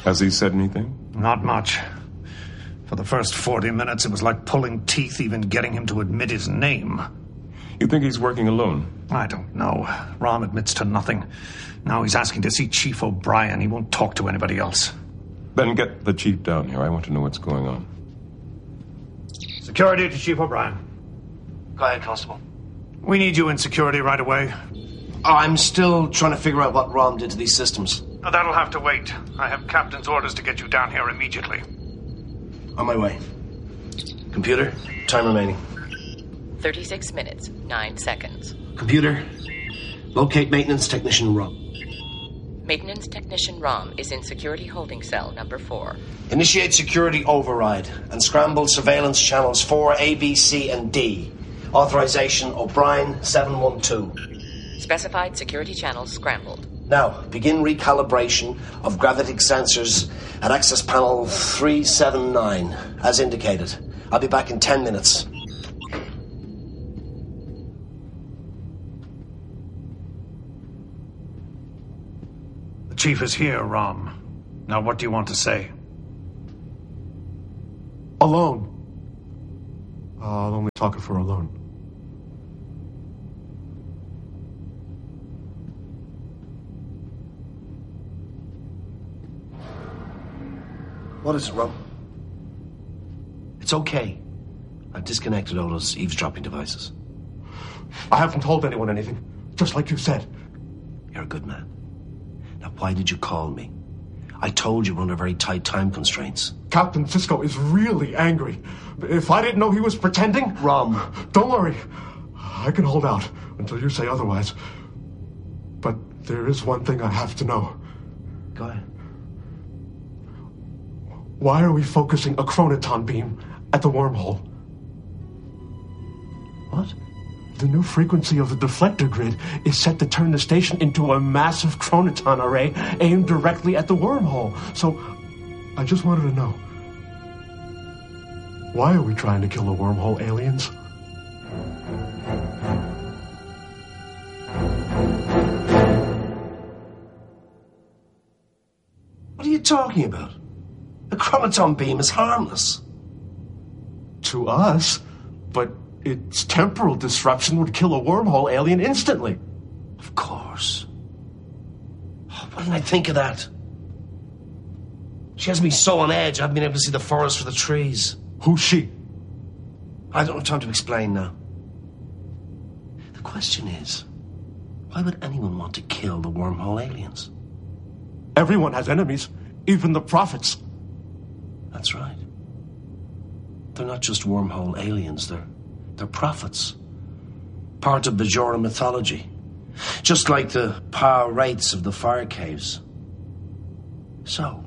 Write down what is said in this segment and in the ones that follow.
Has he said anything? Not much. For the first 40 minutes, it was like pulling teeth, even getting him to admit his name. You think he's working alone? I don't know. Rom admits to nothing. Now he's asking to see Chief O'Brien. He won't talk to anybody else. Then get the chief down here. I want to know what's going on. Security to Chief O'Brien. Go ahead, Constable. We need you in security right away. I'm still trying to figure out what Rom did to these systems. No, that'll have to wait. I have Captain's orders to get you down here immediately. On my way. Computer, time remaining. 36 minutes, 9 seconds. Computer, locate Maintenance Technician Rom. Maintenance Technician Rom is in Security Holding Cell number 4. Initiate security override and scramble surveillance channels 4, A, B, C, and D. Authorization O'Brien 712. Specified security channels scrambled. Now, begin recalibration of gravitic sensors at access panel 379, as indicated. I'll be back in 10 minutes. The Chief is here, Rom. Now, what do you want to say? Alone. I'll only talk if we're alone. What is it, Rom? It's okay. I've disconnected all those eavesdropping devices. I haven't told anyone anything, just like you said. You're a good man. Now, why did you call me? I told you we're under very tight time constraints. Captain Sisko is really angry. If I didn't know he was pretending... Rom. Don't worry. I can hold out until you say otherwise. But there is one thing I have to know. Go ahead. Why are we focusing a chronoton beam at the wormhole? What? The new frequency of the deflector grid is set to turn the station into a massive chronoton array aimed directly at the wormhole. So, I just wanted to know. Why are we trying to kill the wormhole aliens? What are you talking about? A chronoton beam is harmless. To us, but its temporal disruption would kill a wormhole alien instantly. Of course. Oh, why didn't I think of that? She has me so on edge, I haven't been able to see the forest for the trees. Who's she? I don't have time to explain now. The question is, why would anyone want to kill the wormhole aliens? Everyone has enemies, even the prophets. That's right. They're not just wormhole aliens, they're prophets. Part of Bajora mythology. Just like the power wraiths of the fire caves. So,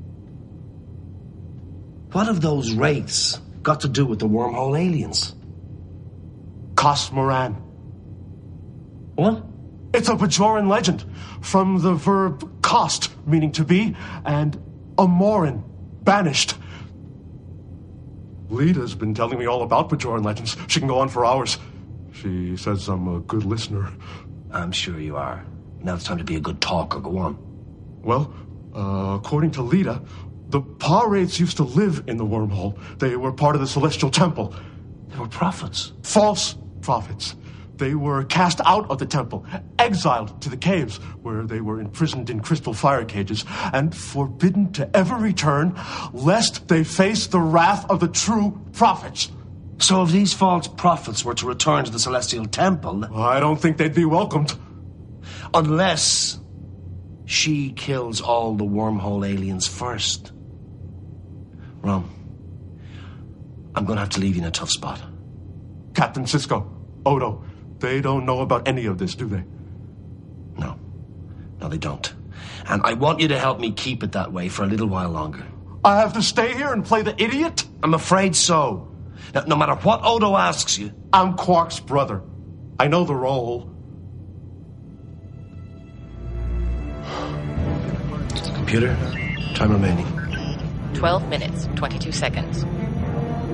what have those wraiths got to do with the wormhole aliens? Cosmoran. What? It's a Bajoran legend, from the verb cost, meaning to be, and amoran, banished. Lita's been telling me all about Bajoran legends. She can go on for hours. She says I'm a good listener. I'm sure you are. Now it's time to be a good talker. Go on. Well, according to Lita, the Paw Wraiths used to live in the wormhole. They were part of the Celestial Temple. They were prophets. False prophets. They were cast out of the temple, exiled to the caves, where they were imprisoned in crystal fire cages, and forbidden to ever return, lest they face the wrath of the true prophets. So if these false prophets were to return to the Celestial Temple... I don't think they'd be welcomed. Unless she kills all the wormhole aliens first. Rom, I'm going to have to leave you in a tough spot. Captain Sisko, Odo, they don't know about any of this, do they? No. No, they don't. And I want you to help me keep it that way for a little while longer. I have to stay here and play the idiot? I'm afraid so. Now, no matter what Odo asks you... I'm Quark's brother. I know the role. Computer, time remaining. 12 minutes, 22 seconds.